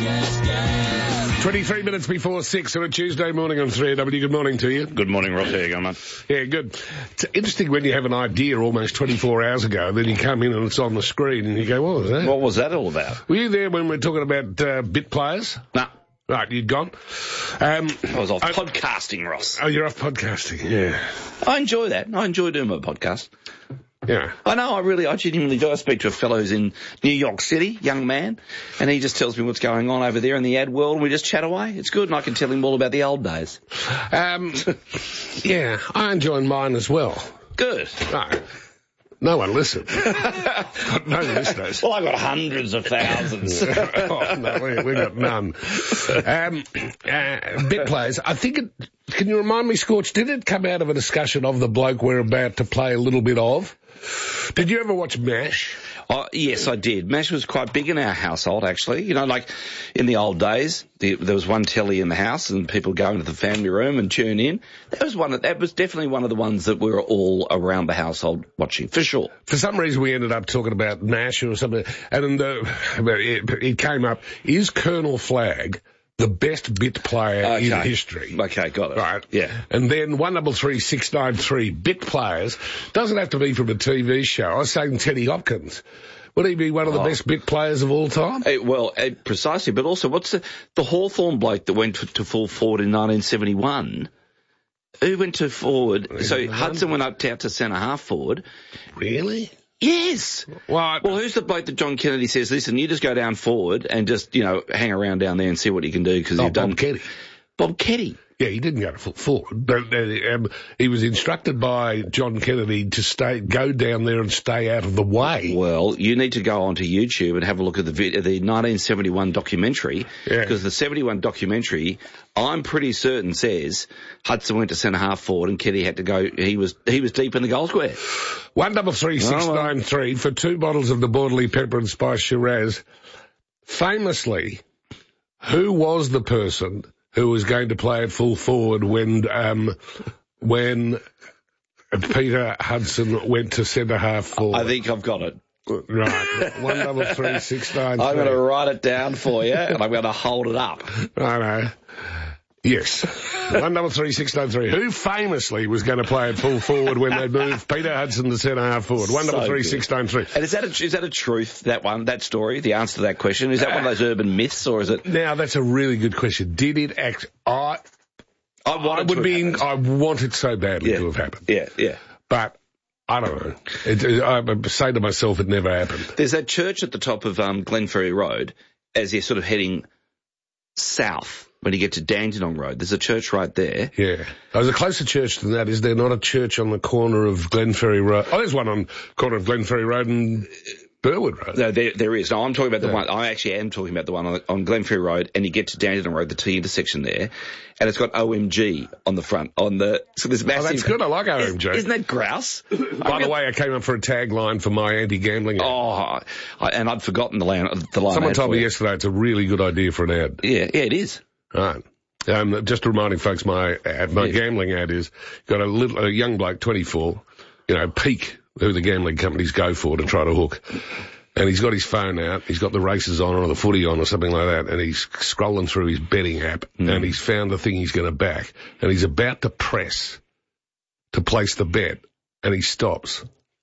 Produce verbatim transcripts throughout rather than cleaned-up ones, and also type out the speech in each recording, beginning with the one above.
twenty-three minutes before six on a Tuesday morning on three A W. Good morning to you. Good morning, Ross. How you going, mate? Yeah, good. It's interesting when you have an idea almost twenty-four hours ago, then you come in and it's on the screen and you go, what was that? What was that all about? Were you there when we were talking about uh, bit players? Nah. Right, you'd gone. Um, I was off I, podcasting, Ross. Oh, you're off podcasting, yeah. I enjoy that. I enjoy doing my podcast. Yeah. I know, I really, I genuinely do. I speak to a fellow who's in New York City, young man, and he just tells me what's going on over there in the ad world, and we just chat away. It's good, and I can tell him all about the old days. Um, yeah, I enjoy mine as well. Good. No. No one listened. Got no listeners. Well, I got hundreds of thousands. Oh, no, we, we got none. Um, uh, bit players. I think it, can you remind me, Scorch, did it come out of a discussion of the bloke we're about to play a little bit of? Did you ever watch MASH? Oh, yes, I did. MASH was quite big in our household, actually. You know, like in the old days, the, there was one telly in the house and people go into the family room and tune in. That was one of, that was definitely one of the ones that we were all around the household watching, for sure. For some reason, we ended up talking about MASH or something, and uh, it, it came up, is Colonel Flagg the best bit player okay. in history? Okay, got it. Right. Yeah. And then one double three six nine three bit players doesn't have to be from a T V show. I was saying Teddy Hopkins. Would he be one of the oh. best bit players of all time? Uh, well, uh, precisely. But also, what's the, the Hawthorn bloke that went to, to full forward in nineteen seventy-one? Who went to forward? Really? So Hudson went up to, out to centre half forward. Really? Yes. What? Well, who's the bloke that John Kennedy says, listen, you just go down forward and just, you know, hang around down there and see what you can do because oh, you've done... Bob Keddy. Bob Keddy. Yeah, he didn't go to full forward, but uh, um, he was instructed by John Kennedy to stay, go down there and stay out of the way. Well, you need to go onto YouTube and have a look at the vid- the nineteen seventy-one documentary, yeah. because the seventy-one documentary, I'm pretty certain says Hudson went to centre half forward and Keddy had to go. He was he was deep in the goal square. One double three six nine three for two bottles of the Borderly Pepper and Spice Shiraz. Famously, who was the person who was going to play at full forward when um, when Peter Hudson went to centre half forward? I think I've got it. Right. One double three six nine three. I'm going to write it down for you, and I'm going to hold it up. I know. Yes. One double three six nine three. Who famously was going to play at full forward when they moved Peter Hudson to centre half forward? One double three six nine three. And is that a, is that a truth? That one, that story, the answer to that question, is that uh, one of those urban myths, or is it? Now that's a really good question. Did it act? I. I, I would be. I want it so badly yeah. to have happened. Yeah, yeah. But I don't know. It, it, I say to myself, it never happened. There's that church at the top of um, Glenferrie Road as you're sort of heading south. When you get to Dandenong Road, there's a church right there. Yeah. There's a closer church than that. Is there not a church on the corner of Glenferrie Road? Oh, there's one on the corner of Glenferrie Road and Burwood Road. No, there, there is. No, I'm talking about the yeah. one, I actually am talking about the one on, on Glenferrie Road, and you get to Dandenong Road, the T intersection there, and it's got O M G on the front, on the, so there's massive... Oh, that's good. I like O M G. Isn't that grouse? By I the way, I came up for a tagline for my anti-gambling ad. Oh, I, and I'd forgotten the line. The line Someone told me you. yesterday it's a really good idea for an ad. Yeah, yeah, it is. Right. Um, just reminding folks, my ad, my yeah. gambling ad is got a little, a young bloke, twenty-four, you know, peak who the gambling companies go for to try to hook. And he's got his phone out, he's got the races on or the footy on or something like that, and he's scrolling through his betting app, mm. and he's found the thing he's going to back, and he's about to press to place the bet, and he stops.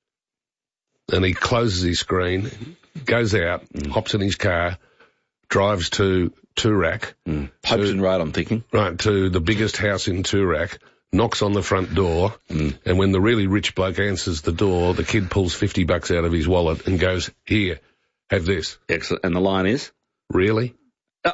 And he closes his screen, goes out, mm. hops in his car, drives to Toorak. Mm. Hobson Road, I'm thinking. Right, to the biggest house in Toorak, knocks on the front door, mm. and when the really rich bloke answers the door, the kid pulls fifty bucks out of his wallet and goes, here, have this. Excellent. And the line is? Really? Uh.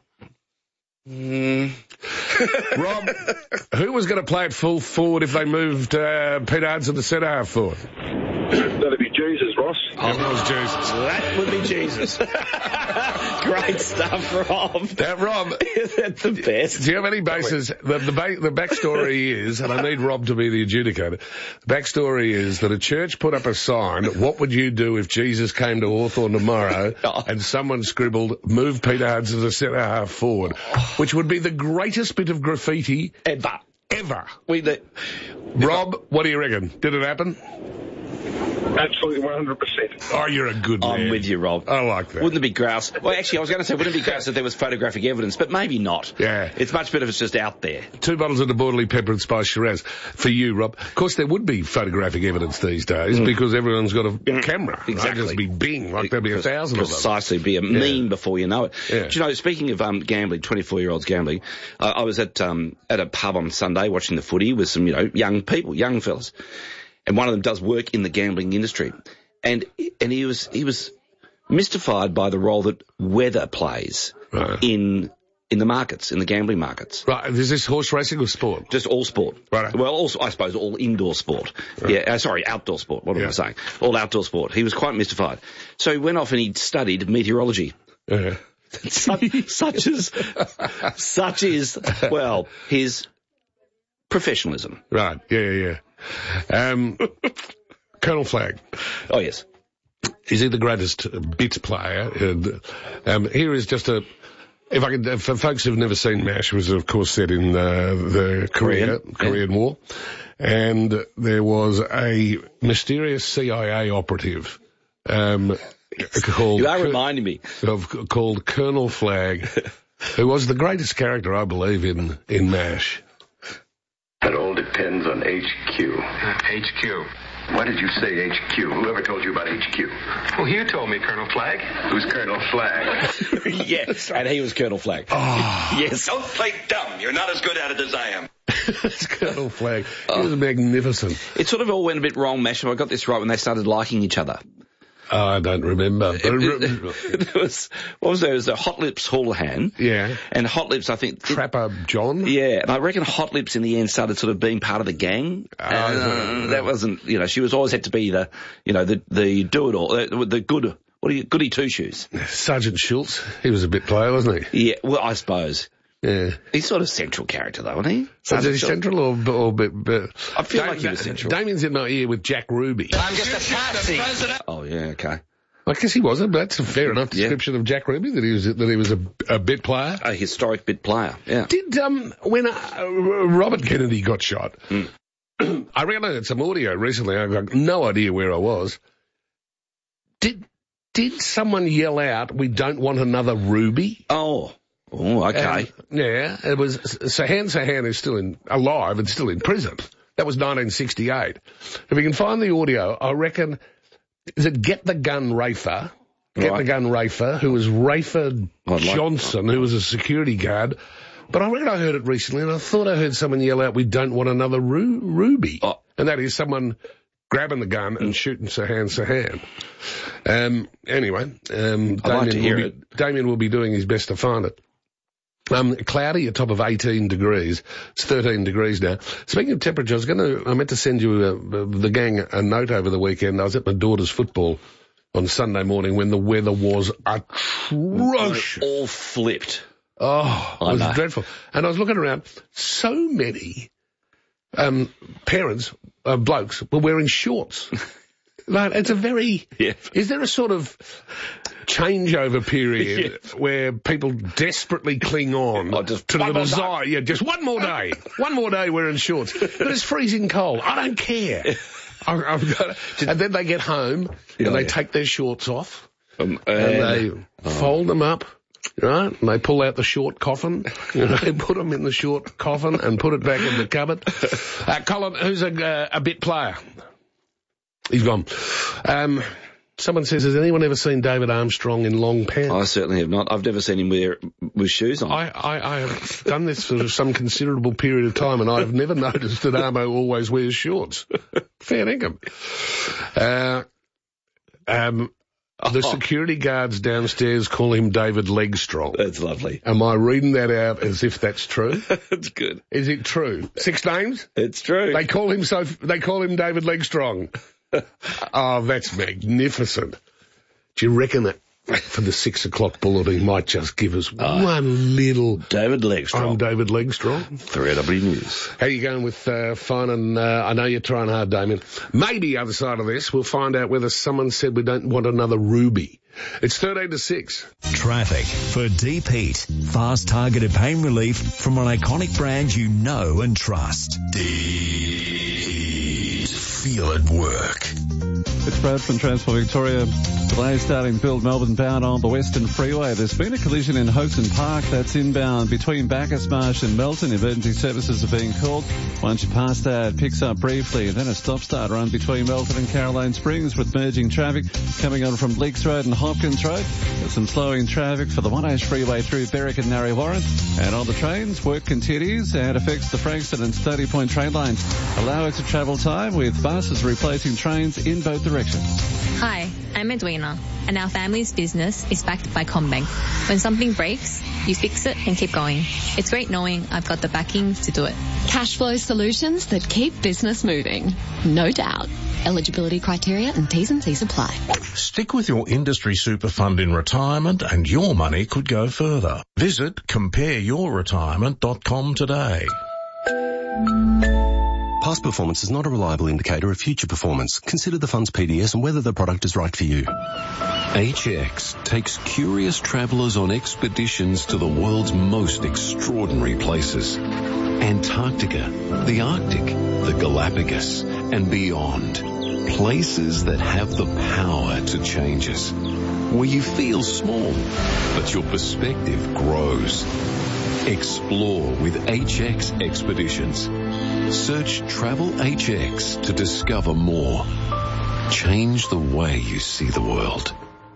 Mm. Rob, who was going to play at full forward if they moved uh, Peter Hudson to centre half forward? That'd be Jesus, Ross. Oh, it was Jesus. That would be Jesus. Great stuff, Rob. Now, Rob. That's the best. Do you have any bases? The, the, ba- the backstory is, and I need Rob to be the adjudicator, the backstory is that a church put up a sign, what would you do if Jesus came to Hawthorn tomorrow, oh. and someone scribbled, move Peter Hudson to centre half forward, which would be the greatest bit of graffiti ever. Ever. We, the, Rob, what do you reckon? Did it happen? Absolutely one hundred percent. Oh, you're a good man. I'm with you, Rob. I like that. Wouldn't it be grouse? Well, actually, I was going to say, wouldn't it be grouse if there was photographic evidence, but maybe not. Yeah. It's much better if it's just out there. Two bottles of the Borderly Pepper and Spice Shiraz for you, Rob. Of course, there would be photographic evidence these days mm. because everyone's got a mm. camera. Exactly. They'd just be bing, like there'd be a thousand of them. Precisely, be a yeah. meme before you know it. Yeah. Do you know, speaking of um, gambling, twenty-four-year-olds gambling, uh, I was at um, at a pub on Sunday watching the footy with some, you know, young people, young fellas, and one of them does work in the gambling industry, and and he was he was mystified by the role that weather plays right. in. In the markets, in the gambling markets. Right, is this horse racing or sport? Just all sport. Right. Well, also, I suppose all indoor sport. Right. Yeah, uh, sorry, outdoor sport. What yeah. am I saying? All outdoor sport. He was quite mystified. So he went off and he studied meteorology. Yeah. such, such is, such is, well, his professionalism. Right, yeah, yeah, yeah. Um, Colonel Flagg. Oh, yes. Is he the greatest bits player? And, um, here is just a... If I could, for folks who've never seen MASH, it was of course set in uh, the Korea, Korean, Korean yeah. War, and there was a mysterious C I A operative um, called. You are reminding me of called Colonel Flagg, who was the greatest character, I believe, in in MASH. It all depends on H Q. Uh, H Q. Why did you say H Q? Whoever told you about H Q? Well, you told me, Colonel Flagg. Who's Colonel Flagg? Yes, and he was Colonel Flagg. Oh. Yes. Don't play dumb. You're not as good at it as I am. It's Colonel Flagg. He was magnificent. It sort of all went a bit wrong, Mash, if I got this right, when they started liking each other. Oh, I don't remember. But it, it, there was, what was there? It was a Hot Lips Houlihan. Yeah. And Hot Lips, I think... Trapper John? Yeah, and I reckon Hot Lips in the end started sort of being part of the gang. Oh, uh, that wasn't, you know, she was always had to be the, you know, the, the do-it-all, the, the good, what are you, goody two-shoes. Sergeant Schultz. He was a bit player, wasn't he? Yeah, well, I suppose. Yeah. He's sort of central character, though, isn't he? Is he central or, or bit, bit? I feel Dam- like he was central. Damien's in my ear with Jack Ruby. I'm just a patsy. Oh, yeah, okay. I guess he wasn't, but that's a fair enough description yeah. of Jack Ruby, that he was that he was a, a bit player. A historic bit player, yeah. Did, um, when uh, Robert Kennedy got shot, mm. I reckon I heard some audio recently, I've got no idea where I was. Did, did someone yell out, "We don't want another Ruby"? Oh. Oh, okay. Um, yeah, it was, Sahan Sahan is still in, alive and still in prison. That was nineteen sixty-eight. If we can find the audio, I reckon, is it Get the Gun Rafer? Get right. the Gun Rafer, who was Rafer like Johnson, who was a security guard. But I reckon I heard it recently, and I thought I heard someone yell out, "We don't want another Ru- Ruby." Oh. And that is someone grabbing the gun and shooting Sahan Sahan. Um, anyway, um, Damien, like to hear will be, it. Damien will be doing his best to find it. Um, cloudy, a top of eighteen degrees. It's thirteen degrees now. Speaking of temperature, I was going to, I meant to send you, a, the gang, a note over the weekend. I was at my daughter's football on Sunday morning when the weather was atrocious. All flipped. Oh, it was dreadful. And I was looking around, so many, um, parents, uh, blokes were wearing shorts. Like, it's a very, yeah. Is there a sort of changeover period yeah. where people desperately cling on oh, just to the desire? Yeah, just one more day. one more day wearing shorts. But it's freezing cold. I don't care. I, I've got, and then they get home yeah, and they yeah. take their shorts off um, and, and they oh. fold them up. Right, and they pull out the short coffin, you know, they put them in the short coffin and put it back in the cupboard. Uh, Colin, who's a, uh, a bit player? He's gone. Um, someone says, has anyone ever seen David Armstrong in long pants? I certainly have not. I've never seen him wear with shoes on. I, I, I have done this for some considerable period of time, and I have never noticed that Armo always wears shorts. Fair dinkum. Uh, um, the oh. security guards downstairs call him David Legstrong. That's lovely. Am I reading that out as if that's true? That's good. Is it true? Six names? It's true. They call him so. They call him David Legstrong. Oh, that's magnificent. Do you reckon that for the six o'clock bulletin he might just give us oh, one little... David Legstrong. I'm David Legstrong. three W News. How you going with uh, fun? And uh, I know you're trying hard, Damien. Maybe other side of this, we'll find out whether someone said we don't want another Ruby. It's thirteen to six. Traffic for Deep Heat. Fast targeted pain relief from an iconic brand you know and trust. Deep Heat. Feel it work. It's Brad from Transport Victoria. Delays starting to build Melbourne bound on the Western Freeway. There's been a collision in Hoxton Park that's inbound between Bacchus Marsh and Melton. Emergency services are being called. Once you pass that, it picks up briefly, and then a stop-start run between Melton and Caroline Springs with merging traffic coming on from Leaks Road and Hopkins Road. There's some slowing traffic for the One Ash Freeway through Berwick and Narre Warren. And on the trains, work continues and affects the Frankston and Stony Point train lines. Allow extra travel time with buses replacing trains in both directions. Hi, I'm Edwina, and our family's business is backed by CommBank. When something breaks, you fix it and keep going. It's great knowing I've got the backing to do it. Cash flow solutions that keep business moving. No doubt. Eligibility criteria and T's and C's apply. Stick with your industry super fund in retirement and your money could go further. Visit compare your retirement dot com today. Past performance is not a reliable indicator of future performance. Consider the fund's P D S and whether the product is right for you. H X takes curious travellers on expeditions to the world's most extraordinary places. Antarctica, the Arctic, the Galapagos, and beyond. Places that have the power to change us. Where you feel small, but your perspective grows. Explore with H X Expeditions. Search Travel H X to discover more. Change the way you see the world.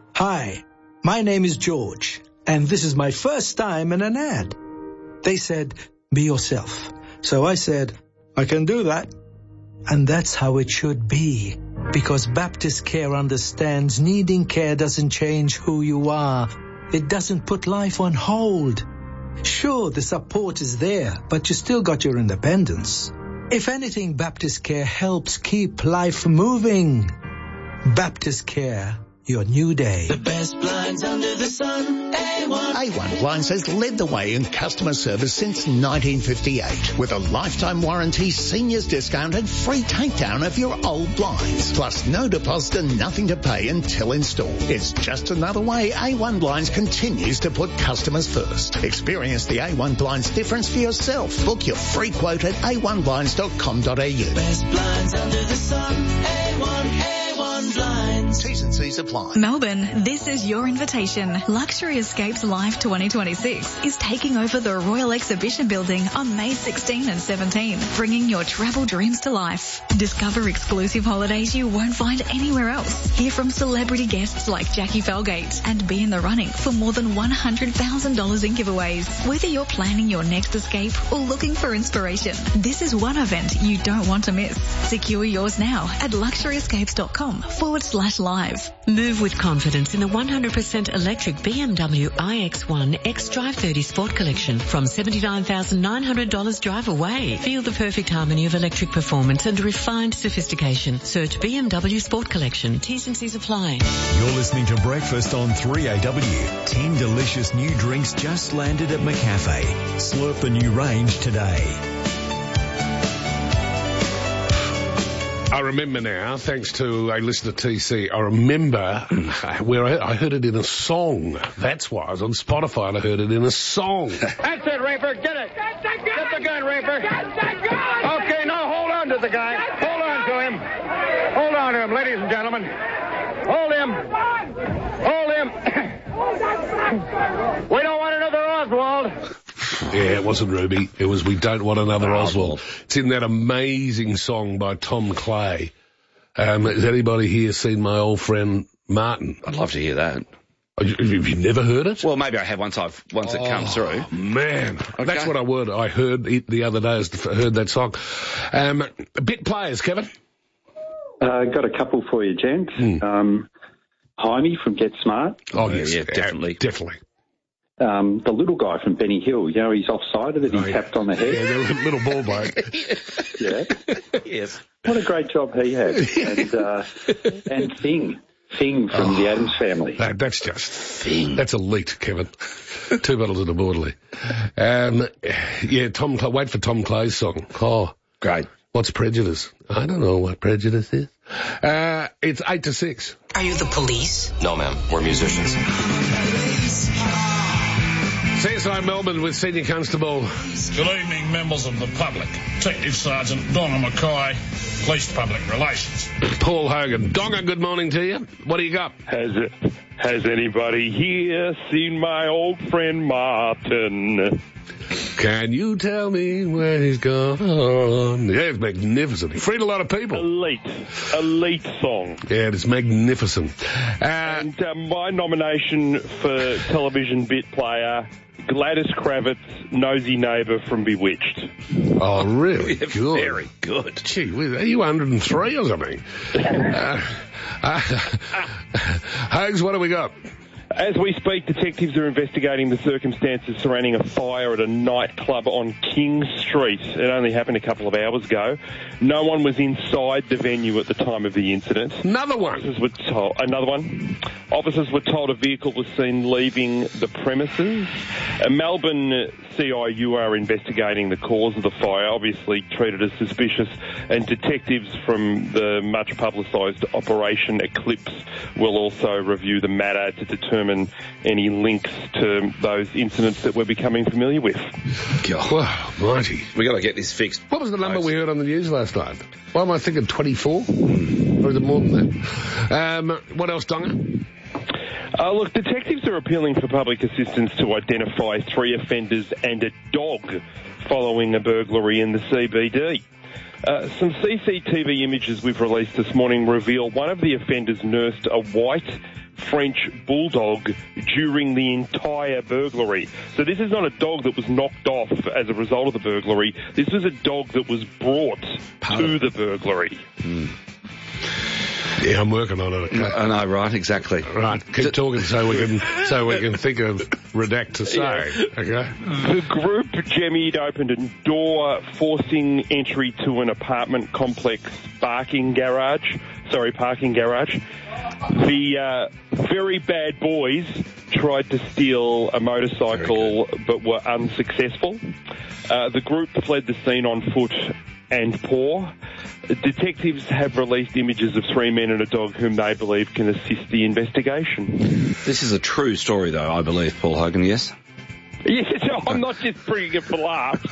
Hi, my name is George, and this is my first time in an ad. They said, be yourself. So I said, I can do that. And that's how it should be. Because Baptist Care understands needing care doesn't change who you are. It doesn't put life on hold. Sure, the support is there, but you still got your independence. If anything, Baptist Care helps keep life moving. Baptist Care, your new day. The best blinds under the sun, A one. A one Blinds has led the way in customer service since nineteen fifty-eight. With a lifetime warranty, seniors discount and free takedown of your old blinds. Plus no deposit and nothing to pay until installed. It's just another way A one Blinds continues to put customers first. Experience the A one Blinds difference for yourself. Book your free quote at a one blinds dot com dot a u. Best blinds under the sun, A one, A one Blinds. T's and C's apply. Melbourne, this is your invitation. Luxury Escapes Live twenty twenty-six is taking over the Royal Exhibition Building on May sixteenth and seventeenth, bringing your travel dreams to life. Discover exclusive holidays you won't find anywhere else. Hear from celebrity guests like Jackie Felgate and be in the running for more than one hundred thousand dollars in giveaways. Whether you're planning your next escape or looking for inspiration, this is one event you don't want to miss. Secure yours now at luxury escapes dot com forward slash live. Move with confidence in the one hundred percent electric B M W i X one X-Drive thirty Sport Collection from seventy-nine thousand nine hundred dollars drive away. Feel the perfect harmony of electric performance and refined sophistication. Search B M W Sport Collection. T's and C's apply. You're listening to Breakfast on three A W. Ten delicious new drinks just landed at McCafe. Slurp the new range today. I remember now, thanks to a listener T C, I remember where I, I heard it in a song. That's why I was on Spotify and I heard it in a song. That's it, Raper. Get it. Get the gun. Get the gun, Raper. Get the gun. Okay, now hold on to the guy. Hold on to him. Hold on to him, ladies and gentlemen. Hold him. Hold him. We don't want another Oswald. Yeah, it wasn't Ruby. It was We Don't Want Another Oswald. It's in that amazing song by Tom Clay. Um, has anybody here seen My Old Friend Martin? I'd love to hear that. Have you, have you never heard it? Well, maybe I have once I've once oh, it comes through. Man, okay. That's what I heard. I heard it the other day. I heard that song. Um, bit players, Kevin. Uh, got a couple for you, gents. Hmm. Um, Jaime from Get Smart. Oh yes, yeah, definitely, yeah, definitely. Um, the little guy from Benny Hill, you know, he's offside that he oh, yeah. tapped on the head. Yeah, the little ball bloke. Yeah. Yes. What a great job he had. And, uh, and Thing. Thing from oh, the Addams Family. That, that's just Thing. That's elite, Kevin. Two bottles of the Borderly. Um, yeah, Tom, wait for Tom Clay's song. Oh. Great. What's prejudice? I don't know what prejudice is. Uh, it's eight to six. Are you the police? No, ma'am. We're musicians. See you Riverside, Melbourne, with Senior Constable. Good evening, members of the public. Detective Sergeant Donna Mackay, Police Public Relations. Paul Hogan. Donga, good morning to you. What do you got? Has it, has anybody here seen my old friend Martin? Can you tell me where he's gone? Yeah, it's magnificent. He freed a lot of people. Elite. Elite song. Yeah, it's magnificent. Uh, and uh, my nomination for television bit player, Gladys Kravitz, Nosy Neighbour from Bewitched. Oh, really? Yeah, good. Very good. Gee, are you one hundred and three or something? uh, uh, Hogs, what do we got? As we speak, detectives are investigating the circumstances surrounding a fire at a nightclub on King Street. It only happened a couple of hours ago. No one was inside the venue at the time of the incident. Another one. Officers were told, another one. Officers were told a vehicle was seen leaving the premises. A Melbourne C I U are investigating the cause of the fire, obviously treated as suspicious, and detectives from the much publicised Operation Eclipse will also review the matter to determine any links to those incidents that we're becoming familiar with. God, wow, mighty. We got to get this fixed. What was the number we heard on the news last night? Why am I thinking twenty-four? Or is it more than that? Um, what else, Donga? Uh, look, detectives are appealing for public assistance to identify three offenders and a dog following a burglary in the C B D. Uh, some C C T V images we've released this morning reveal one of the offenders nursed a white French bulldog during the entire burglary. So this is not a dog that was knocked off as a result of the burglary. This was a dog that was brought to the burglary. Mm. Yeah, I'm working on it. Okay. I know, right? Exactly. Right, keep talking so we can so we can think of redact to say. Yeah. Okay. The group jemmied opened a door forcing entry to an apartment complex parking garage. Sorry, parking garage. The uh, very bad boys tried to steal a motorcycle but were unsuccessful. Uh, the group fled the scene on foot and paw. Detectives have released images of three men and a dog whom they believe can assist the investigation. This is a true story, though, I believe, Paul Hogan, yes? Yes, I'm not just bringing it for laughs.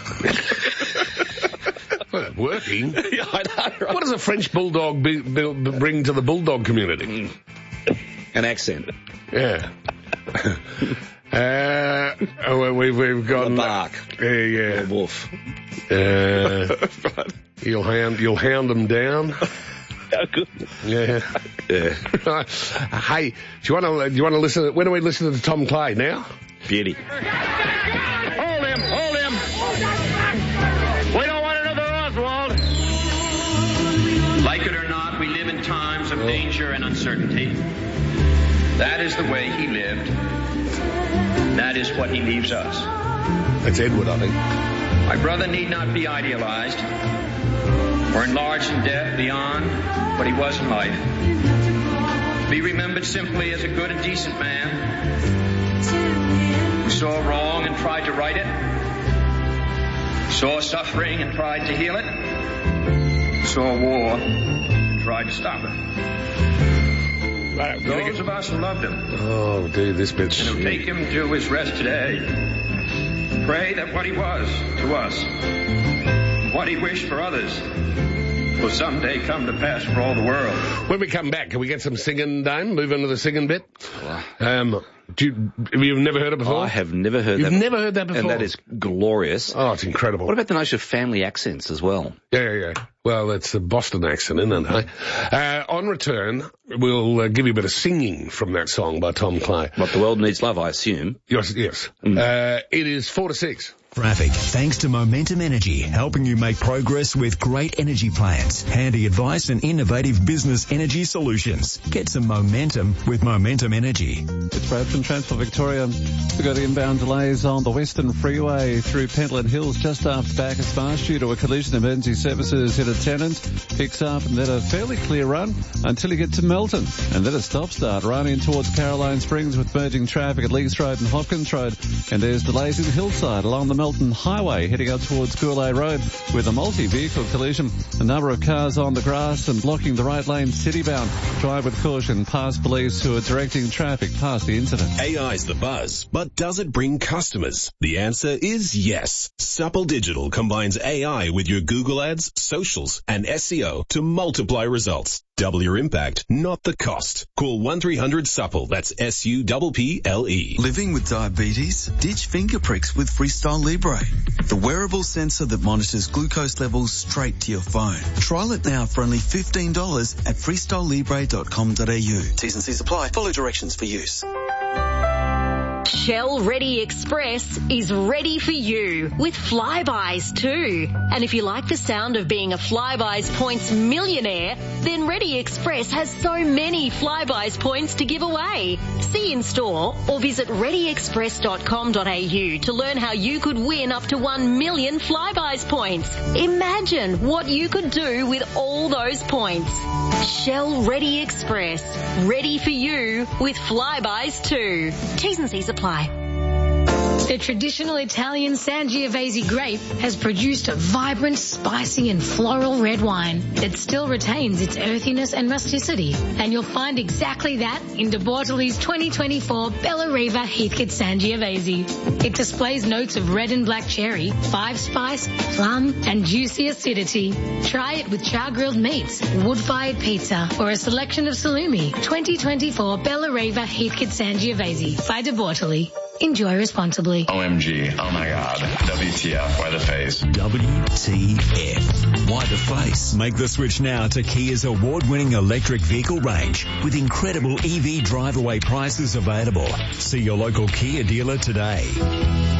Well, working. Yeah, I know, right? What does a French bulldog be, be, bring to the bulldog community? An accent. Yeah. uh, oh, we've, we've got... A bark. Uh, yeah. A wolf. Uh, you'll hound, you'll hound them down. Yeah. Yeah. Right. Hey, do you want to, do you want to listen, when do we listen to Tom Clay now? Beauty. Hold him, hold him. We don't want another Oswald. Like it or not, we live in times of danger and uncertainty. That is the way he lived. That is what he leaves us. That's Edward, I think. My brother need not be idealized or enlarged in death beyond what he was in life. Be remembered simply as a good and decent man who saw wrong and tried to right it, saw suffering and tried to heal it, saw war and tried to stop it. Right, Those of us who loved him, oh, dude, this bitch. and who take him to his rest today, pray that what he was to us, what he wished for others, will someday come to pass for all the world. When we come back, can we get some singing, Dame? Move into the singing bit. Um, do you, have you never heard it before? I have never heard You've that. You've never heard that before? And that is glorious. Oh, it's incredible. What about the notion of family accents as well? Yeah, yeah, yeah. Well, that's a Boston accent, isn't it? Uh, on return, we'll uh, give you a bit of singing from that song by Tom Clay. What the world needs love, I assume. Yes, yes. Mm. Uh, it is four to six. Traffic, thanks to Momentum Energy, helping you make progress with great energy plans, handy advice and innovative business energy solutions. Get some momentum with Momentum Energy. It's Brad from Transport Victoria. We've got inbound delays on the Western Freeway through Pentland Hills just after Bacchus Marsh due to a collision. Emergency services hit a Tennant, picks up and then a fairly clear run until you get to Melton. And then a stop-start running towards Caroline Springs with merging traffic at Leakes Road and Hopkins Road. And there's delays in Hillside along the Melton Highway heading up towards Goulay Road with a multi-vehicle collision. A number of cars on the grass and blocking the right lane citybound. Drive with caution past police who are directing traffic past the incident. A I's the buzz, but does it bring customers? The answer is yes. Supple Digital combines A I with your Google ads, socials, and S E O to multiply results. Double your impact, not the cost. Call one three hundred supple. That's S U P P L E. Living with diabetes? Ditch finger pricks with Freestyle Libre, the wearable sensor that monitors glucose levels straight to your phone. Trial it now for only fifteen dollars at freestyle libre dot com dot a u. T's and C's apply. Follow directions for use. Shell Ready Express is ready for you with Flybuys too. And if you like the sound of being a Flybuys points millionaire, then Ready Express has so many Flybuys points to give away. See in store or visit ready express dot com dot a u to learn how you could win up to one million Flybuys points. Imagine what you could do with all those points. Shell Ready Express, ready for you with Flybuys too. T's and C's apply. The traditional Italian Sangiovese grape has produced a vibrant, spicy and floral red wine that still retains its earthiness and rusticity. And you'll find exactly that in De Bortoli's twenty twenty-four Bella Riva Heathcote Sangiovese. It displays notes of red and black cherry, five spice, plum and juicy acidity. Try it with char-grilled meats, wood-fired pizza or a selection of salumi. twenty twenty-four Bella Riva Heathcote Sangiovese by De Bortoli. Enjoy responsibly. O M G. Oh my God. W T F. Why the face? W T F. Why the face? Make the switch now to Kia's award-winning electric vehicle range with incredible E V drive-away prices available. See your local Kia dealer today.